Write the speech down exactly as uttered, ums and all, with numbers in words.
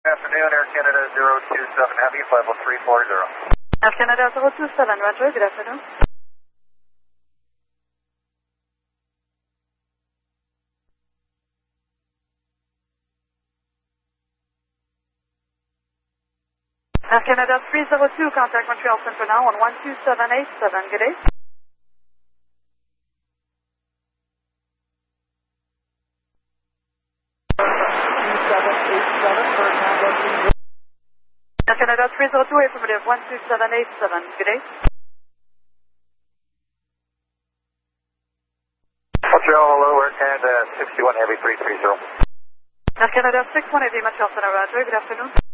afternoon, Air Canada zero two seven Heavy, flight level three four zero. Air Canada zero two seven, Roger, good afternoon. Air Canada three zero two, contact Montreal Centre now on one two seven eight seven, good day. Air Canada three zero two, affirmative, one two seven eight seven, good day. Montreal, hello, Air Canada sixty-one Heavy three three zero. Air Canada six one Heavy, Montreal Centre, Roger, good afternoon.